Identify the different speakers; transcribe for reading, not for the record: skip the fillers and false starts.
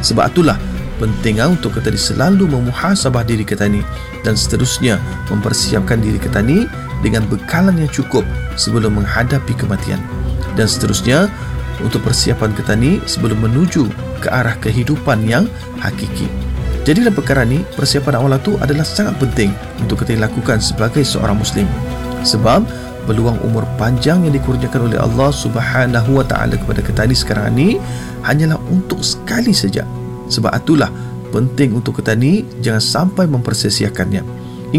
Speaker 1: Sebab itulah penting untuk kita selalu memuhasabah diri kita ni, dan seterusnya mempersiapkan diri kita ni dengan bekalan yang cukup sebelum menghadapi kematian, dan seterusnya untuk persiapan kita ni sebelum menuju ke arah kehidupan yang hakiki. Jadi dalam perkara ni, persiapan awal tu adalah sangat penting untuk kita lakukan sebagai seorang Muslim. Sebab peluang umur panjang yang dikurniakan oleh Allah Subhanahu Wa Taala kepada kita ni sekarang ni hanyalah untuk sekali saja. Sebab itulah penting untuk kita ni jangan sampai mempersia-siakannya.